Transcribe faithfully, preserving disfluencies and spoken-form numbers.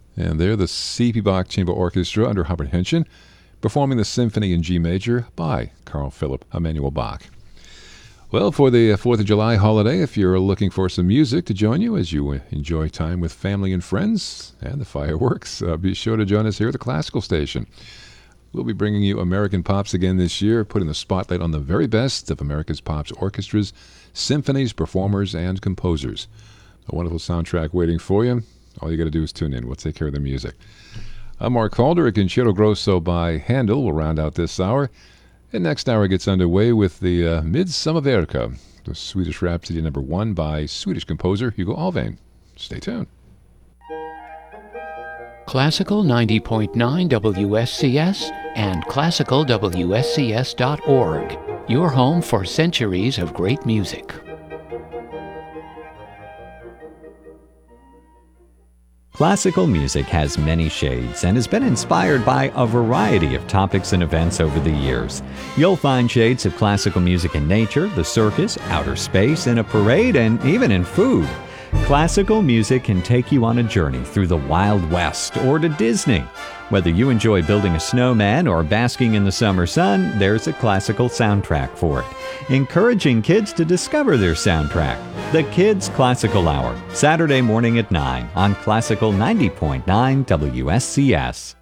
And they're the C P Bach Chamber Orchestra under Hubbard Henschen, performing the Symphony in G Major by Carl Philipp Emanuel Bach. Well, for the fourth of July holiday, if you're looking for some music to join you as you enjoy time with family and friends and the fireworks, uh, be sure to join us here at the Classical Station. We'll be bringing you American Pops again this year, putting the spotlight on the very best of America's Pops orchestras, symphonies, performers, and composers. A wonderful soundtrack waiting for you. All you got to do is tune in. We'll take care of the music. I'm Mark Calder. A Concerto Grosso by Handel will round out this hour. And next hour gets underway with the uh, Midsommarverka, the Swedish Rhapsody number one by Swedish composer Hugo Alfvén. Stay tuned. Classical ninety point nine W S C S and classical W S C S dot org. Your home for centuries of great music. Classical music has many shades and has been inspired by a variety of topics and events over the years. You'll find shades of classical music in nature, the circus, outer space, in a parade, and even in food. Classical music can take you on a journey through the Wild West or to Disney. Whether you enjoy building a snowman or basking in the summer sun, there's a classical soundtrack for it. Encouraging kids to discover their soundtrack. The Kids Classical Hour, Saturday morning at nine on Classical ninety point nine W S C S.